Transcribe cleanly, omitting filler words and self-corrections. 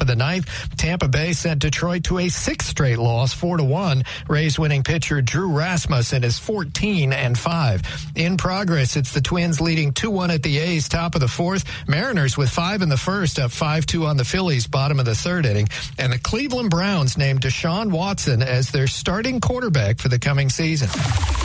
of the ninth. Tampa Bay sent Detroit to a sixth straight loss, 4-1. Rays winning pitcher Drew Rasmussen is 14-5. In progress, it's the Twins leading 2-1 at the A's, top of the fourth. Mariners with 5 in the first, up 5-2 on the Phillies, bottom of the third inning. And the Cleveland Browns named Deshaun Watson as their starting quarterback for the coming season.